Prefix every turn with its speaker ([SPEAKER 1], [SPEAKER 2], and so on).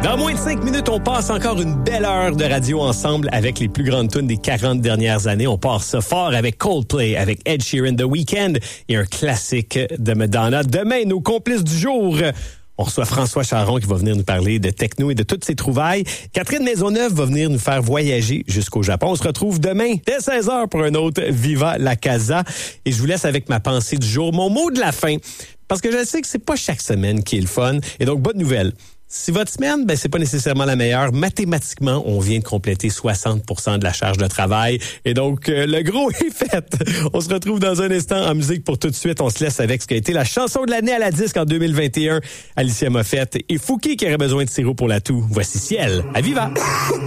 [SPEAKER 1] Dans moins de 5 minutes, on passe encore une belle heure de radio ensemble avec les plus grandes tunes des 40 dernières années. On part ça fort avec Coldplay, avec Ed Sheeran, The Weeknd et un classique de Madonna. Demain, nos complices du jour... On reçoit François Charon qui va venir nous parler de techno et de toutes ses trouvailles. Catherine Maisonneuve va venir nous faire voyager jusqu'au Japon. On se retrouve demain dès 16h pour un autre Viva la Casa. Et je vous laisse avec ma pensée du jour, mon mot de la fin. Parce que je sais que c'est pas chaque semaine qui est le fun. Et donc, bonne nouvelle. Si votre semaine, c'est pas nécessairement la meilleure, mathématiquement, on vient de compléter 60% de la charge de travail. Et donc, le gros est fait. On se retrouve dans un instant en musique pour tout de suite. On se laisse avec ce qui a été la chanson de l'année à la disque en 2021. Alicia Moffett et Fouki qui aurait besoin de sirop pour la toux. Voici Ciel à Viva.